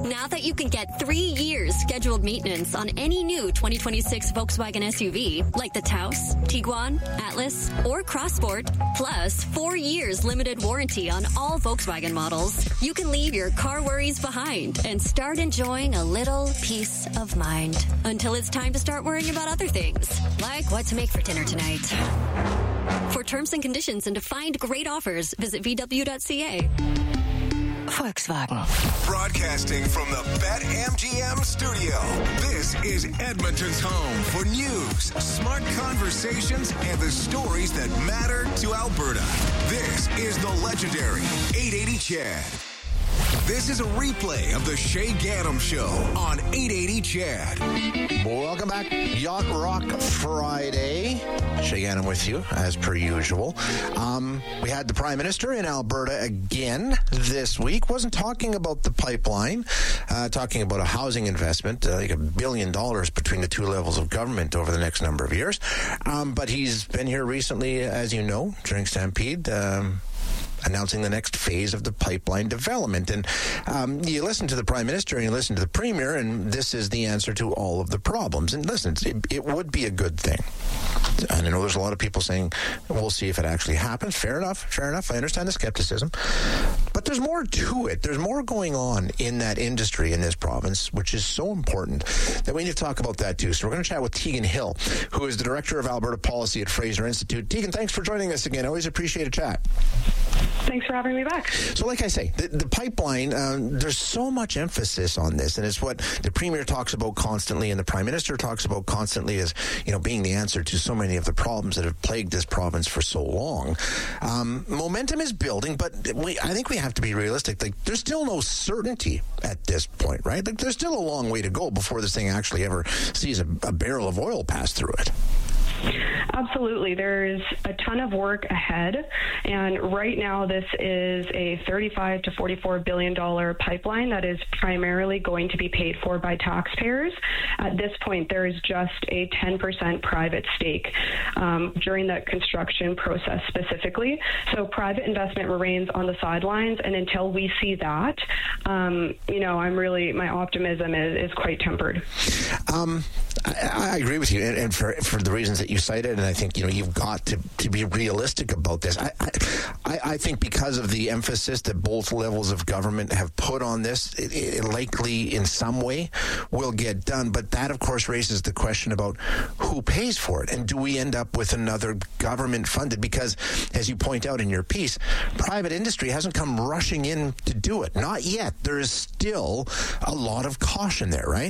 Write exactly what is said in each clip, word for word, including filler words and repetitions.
Now that you can get three years scheduled maintenance on any new twenty twenty-six Volkswagen S U V, like the Taos, Tiguan, Atlas, or Crossport, plus four years limited warranty on all Volkswagen models, you can leave your car worries behind and start enjoying a little peace of mind until it's time to start worrying about other things, like what to make for dinner tonight. For terms and conditions and to find great offers, visit v w dot c a. Volkswagen. Broadcasting from the BetMGM studio, this is Edmonton's home for news, smart conversations, and the stories that matter to Alberta. This is the legendary eight eighty C H E D. This is a replay of the Shay Gaddam Show on eight eighty C H E D. Welcome back. Yacht Rock Friday. Shay Gaddam with you, as per usual. Um, we had the Prime Minister in Alberta again this week. Wasn't talking about the pipeline, uh, talking about a housing investment, uh, like a billion dollars between the two levels of government over the next number of years. Um, but he's been here recently, as you know, during Stampede. Um, announcing the next phase of the pipeline development. And um, you listen to the Prime Minister and you listen to the Premier, and this is the answer to all of the problems. And listen, it, it would be a good thing. And I know there's a lot of people saying, we'll see if it actually happens. Fair enough, fair enough. I understand the skepticism. But there's more to it. There's more going on in that industry in this province, which is so important that we need to talk about that too. So we're going to chat with Tegan Hill, who is the Director of Alberta Policy at Fraser Institute. Tegan, thanks for joining us again. I always appreciate a chat. Thanks for having me back. So like I say, the, the pipeline, um, there's so much emphasis on this, and it's what the Premier talks about constantly and the Prime Minister talks about constantly as, you know, being the answer to so many of the problems that have plagued this province for so long. Um, momentum is building, but we, I think we have to be realistic. Like, there's still no certainty at this point, right? Like, there's still a long way to go before this thing actually ever sees a, a barrel of oil pass through it. Absolutely. There's a ton of work ahead, and right now this is a thirty-five to forty-four billion dollars pipeline that is primarily going to be paid for by taxpayers. At this point, there is just a ten percent private stake um, during the construction process specifically. So private investment remains on the sidelines, and until we see that, um, you know, I'm really, my optimism is, is quite tempered. Um, I, I agree with you, and, and for for the reasons that you cited, and I think, you know, you've got to, to be realistic about this. I, I I think because of the emphasis that both levels of government have put on this, it, it likely in some way will get done. But that, of course, raises the question about who pays for it, and do we end up with another government funded? Because, as you point out in your piece, private industry hasn't come rushing in to do it. Not yet. There is still a lot of caution there, right?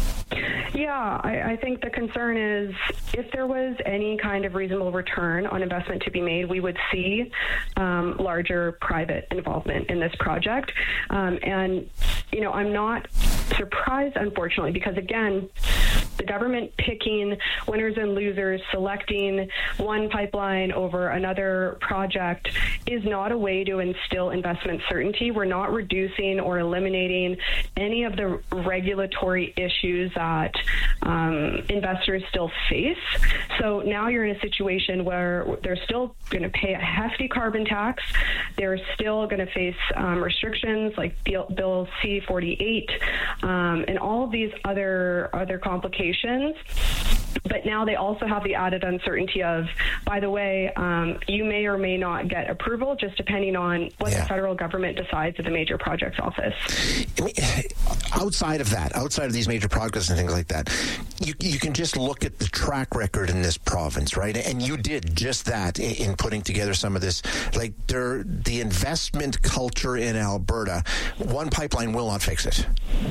Yeah, I, I think the concern is if there was any kind of reasonable return on investment to be made, we would see um, larger private involvement in this project. Um, and, you know, I'm not surprised, unfortunately, because, again, the government picking winners and losers, selecting one pipeline over another project is not a way to instill investment certainty. We're not reducing or eliminating any of the regulatory issues that um, investors still face. So now you're in a situation where they're still going to pay a hefty carbon tax. They're still going to face um, restrictions like Bill, Bill C forty-eight um, and all of these other other complications. But now they also have the added uncertainty of, by the way, um, you may or may not get approval just depending on what yeah. the federal government decides at the Major Projects Office. I mean, outside of that, outside of these major projects and things like that, you, you can just look at the track record in this province, right? And you did just that in, in putting together some of this. Like, there, the investment culture in Alberta, one pipeline will not fix it.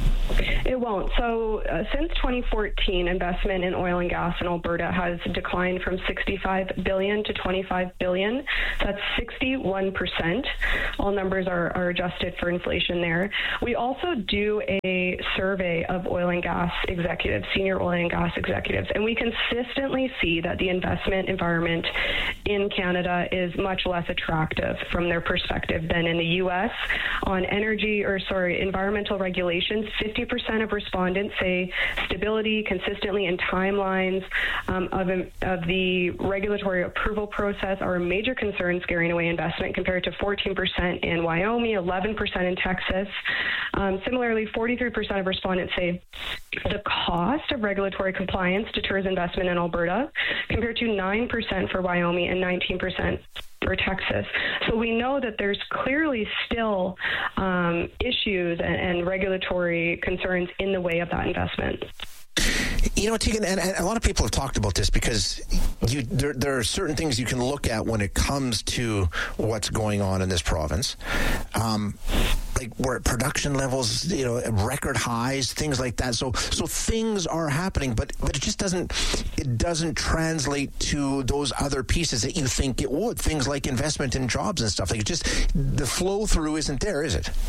It won't. So uh, since twenty fourteen, investment in oil and gas in Alberta has declined from sixty-five billion dollars to twenty-five billion dollars. That's sixty-one percent. All numbers are, are adjusted for inflation there. We also do a survey of oil and gas executives, senior oil and gas executives, and we consistently see that the investment environment in Canada is much less attractive from their perspective than in the U S. On energy, or sorry, environmental regulations, fifty percent of respondents say stability consistently in timelines um, of, of the regulatory approval process are a major concern scaring away investment, compared to fourteen percent in Wyoming, eleven percent in Texas. Um, similarly, forty-three percent of respondents say the cost of regulatory compliance deters investment in Alberta, compared to nine percent for Wyoming and nineteen percent for Texas. So we know that there's clearly still um, issues and, and regulatory concerns in the way of that investment. You know, Tegan, and, and a lot of people have talked about this because you, there, there are certain things you can look at when it comes to what's going on in this province. Um, like we're at production levels, you know, record highs, things like that. So, so things are happening, but but it just doesn't it doesn't translate to those other pieces that you think it would. Things like investment in jobs and stuff. Like it just the flow through isn't there, is it?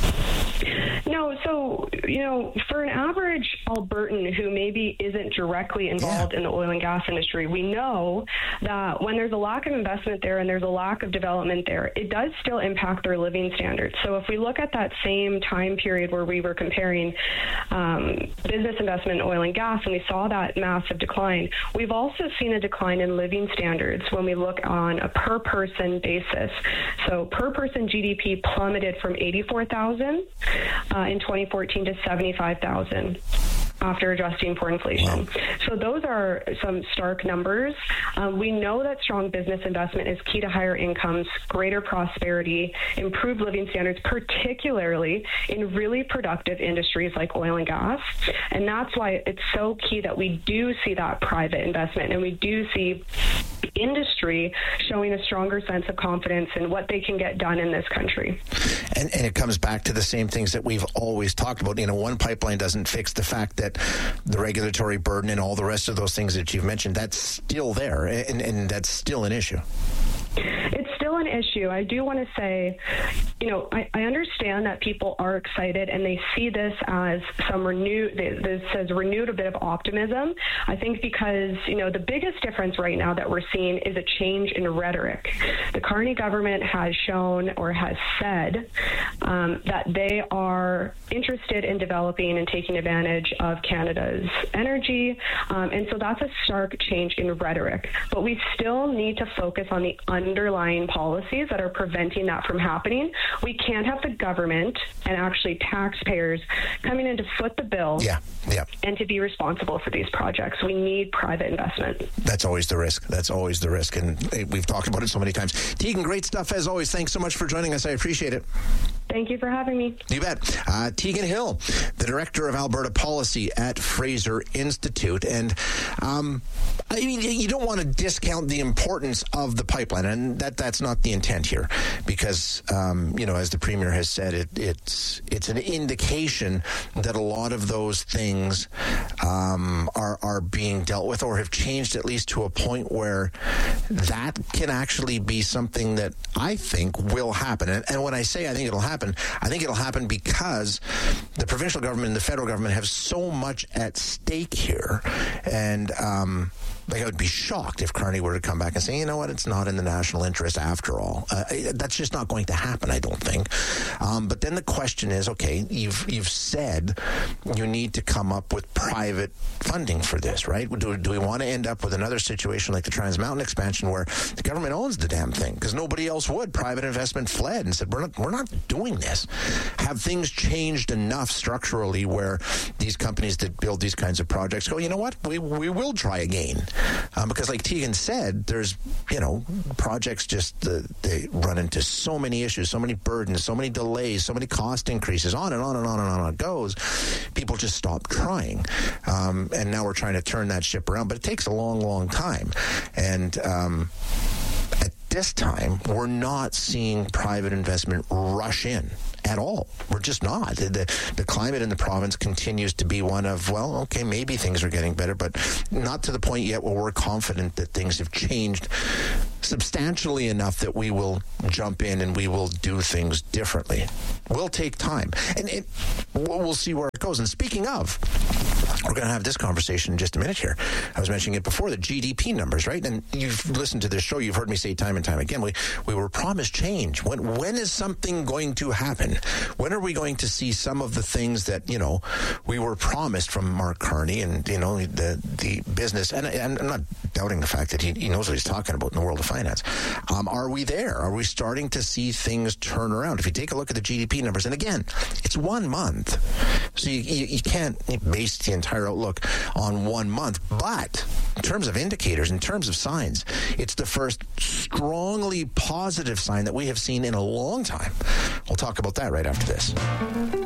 No. So you know, for an average Albertan who maybe isn't directly involved yeah. in the oil and gas industry, we know that when there's a lack of investment there and there's a lack of development there, it does still impact their living standards. So if we look at that same time period where we were comparing um, business investment in oil and gas, and we saw that massive decline, we've also seen a decline in living standards when we look on a per person basis. So per person G D P plummeted from eighty-four thousand uh, in twenty fourteen to seventy-five thousand. After adjusting for inflation. Wow. So those are some stark numbers. Um, we know that strong business investment is key to higher incomes, greater prosperity, improved living standards, particularly in really productive industries like oil and gas. And that's why it's so key that we do see that private investment, and we do see industry showing a stronger sense of confidence in what they can get done in this country. And, and it comes back to the same things that we've always talked about. You know, one pipeline doesn't fix the fact that the regulatory burden and all the rest of those things that you've mentioned, that's still there, and, and that's still an issue. It's still an issue. I do want to say, you know, I, I understand that people are excited and they see this as some renewed, this has renewed a bit of optimism. I think because, you know, the biggest difference right now that we're seeing is a change in rhetoric. The Carney government has shown or has said um, that they are interested in developing and taking advantage of Canada's energy. Um, and so that's a stark change in rhetoric. But we still need to focus on the underlying policies that are preventing that from happening. We can't have the government and actually taxpayers coming in to foot the bill yeah, yeah. and to be responsible for these projects. We need private investment. That's always the risk. That's always the risk. And we've talked about it so many times. Tegan, great stuff as always. Thanks so much for joining us. I appreciate it. Thank you for having me. You bet. Uh, Tegan Hill, the Director of Alberta Policy at Fraser Institute. And um, I mean, you don't want to discount the importance of the pipeline, and that that's not the intent here, because, um, you know, as the Premier has said, it, it's it's an indication that a lot of those things um, are, are being dealt with or have changed at least to a point where that can actually be something that I think will happen. And, and when I say I think it'll happen, I think it'll happen because the provincial government and the federal government have so much at stake here. And um, like I would be shocked if Carney were to come back and say, you know what, it's not in the national interest after all. Uh, that's just not going to happen, I don't think. Um, but then the question is, okay, you've you've said you need to come up with private funding for this, right? Do, do we want to end up with another situation like the Trans Mountain expansion where the government owns the damn thing because nobody else would? Private investment fled and said, we're not, we're not doing this. Have things changed enough structurally where these companies that build these kinds of projects go, you know what, we, we will try again? Um, because like Tegan said, there's, you know, projects just, uh, they run into so many issues, so many burdens, so many delays, so many cost increases, on and on and on and on it goes. People just stop trying. Um, and now we're trying to turn that ship around, but it takes a long, long time. And um, at this time, we're not seeing private investment rush in at all. We're just not. The, the climate in the province continues to be one of, well, okay, maybe things are getting better, but not to the point yet where we're confident that things have changed substantially enough that we will jump in and we will do things differently. Will take time. And it, we'll see where it goes. And speaking of, we're going to have this conversation in just a minute here. I was mentioning it before, the G D P numbers, right? And you've listened to this show. You've heard me say time and time again, we, we were promised change. When When is something going to happen? When are we going to see some of the things that, you know, we were promised from Mark Carney and, you know, the the business? And, and I'm not doubting the fact that he, he knows what he's talking about in the world of finance. Um, are we there? Are we starting to see things turn around? If you take a look at the G D P numbers, and again, it's one month. So you, you, you can't base the entire outlook on one month. But in terms of indicators, in terms of signs, it's the first strongly positive sign that we have seen in a long time. We'll talk about that right after this.